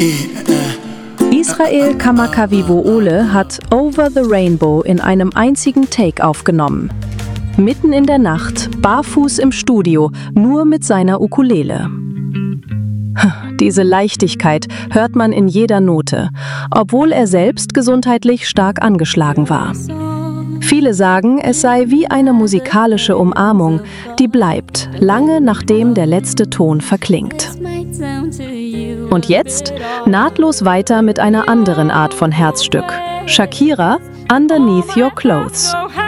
Israel Kamakawiwo'ole hat Over the Rainbow in einem einzigen Take aufgenommen. Mitten in der Nacht, barfuß im Studio, nur mit seiner Ukulele. Diese Leichtigkeit hört man in jeder Note, obwohl er selbst gesundheitlich stark angeschlagen war. Viele sagen, es sei wie eine musikalische Umarmung, die bleibt, lange nachdem der letzte Ton verklingt. Und jetzt nahtlos weiter mit einer anderen Art von Herzstück. Shakira, Underneath Your Clothes.